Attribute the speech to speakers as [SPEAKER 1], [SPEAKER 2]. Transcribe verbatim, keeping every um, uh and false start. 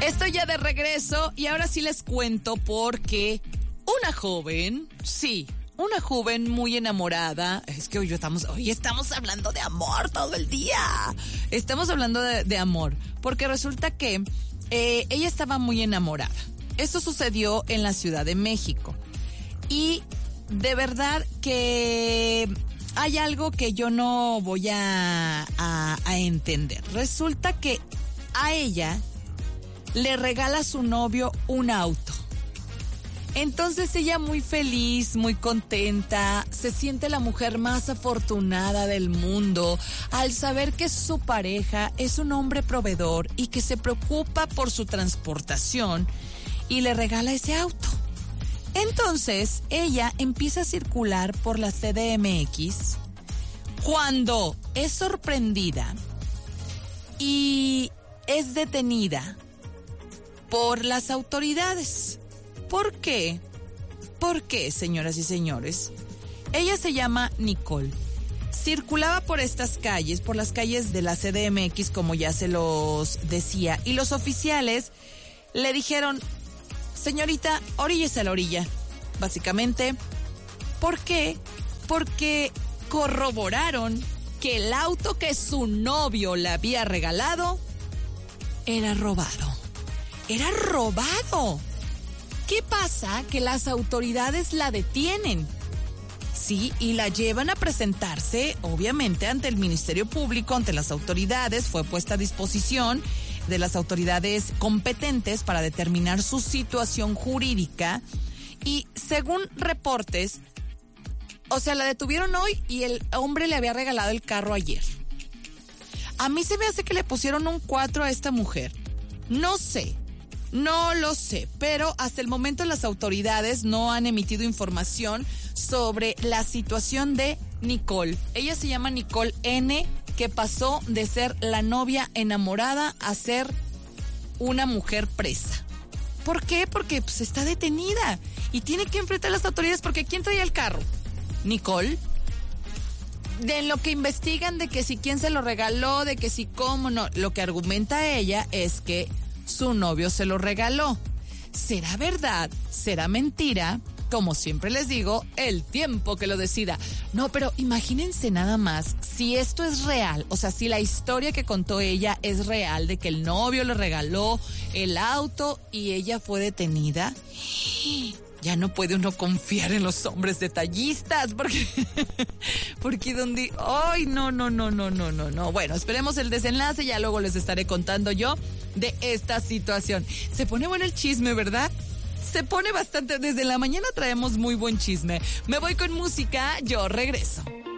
[SPEAKER 1] Estoy ya de regreso y ahora sí les cuento por qué una joven, sí, una joven muy enamorada, es que hoy estamos, hoy estamos hablando de amor todo el día, estamos hablando de, de amor, porque resulta que eh, ella estaba muy enamorada. Esto sucedió en la Ciudad de México y de verdad que hay algo que yo no voy a, a, a entender. Resulta que a ella le regala a su novio un auto. Entonces ella muy feliz, muy contenta, se siente la mujer más afortunada del mundo al saber que su pareja es un hombre proveedor y que se preocupa por su transportación y le regala ese auto. Entonces ella empieza a circular por la C D M X cuando es sorprendida y es detenida por las autoridades. ¿Por qué? ¿Por qué, señoras y señores? Ella se llama Nicole. Circulaba por estas calles, por las calles de la C D M X, como ya se los decía, y los oficiales le dijeron, señorita, oríllese a la orilla, básicamente. ¿Por qué? Porque corroboraron que el auto que su novio le había regalado era robado. Era robado. ¿Qué pasa? Que las autoridades la detienen, sí, y la llevan a presentarse, obviamente, ante el Ministerio Público, ante las autoridades. Fue puesta a disposición de las autoridades competentes para determinar su situación jurídica. Y según reportes, o sea, la detuvieron hoy y el hombre le había regalado el carro ayer. A mí se me hace que le pusieron un cuatro a esta mujer. No sé. No lo sé, pero hasta el momento las autoridades no han emitido información sobre la situación de Nicole. Ella se llama Nicole N., que pasó de ser la novia enamorada a ser una mujer presa. ¿Por qué? Porque pues, está detenida y tiene que enfrentar a las autoridades, porque ¿quién traía el carro? Nicole. De lo que investigan, de que si quién se lo regaló, de que si cómo no, lo que argumenta ella es que su novio se lo regaló. ¿Será verdad? ¿Será mentira? Como siempre les digo, el tiempo que lo decida. No, pero imagínense nada más, si esto es real, o sea, si la historia que contó ella es real, de que el novio le regaló el auto y ella fue detenida, ya no puede uno confiar en los hombres detallistas, porque, porque donde, ay, no, no, no, no, no, no, no. Bueno, esperemos el desenlace, ya luego les estaré contando yo de esta situación. Se pone bueno el chisme, ¿verdad? Se pone bastante, desde la mañana traemos muy buen chisme. Me voy con música, yo regreso.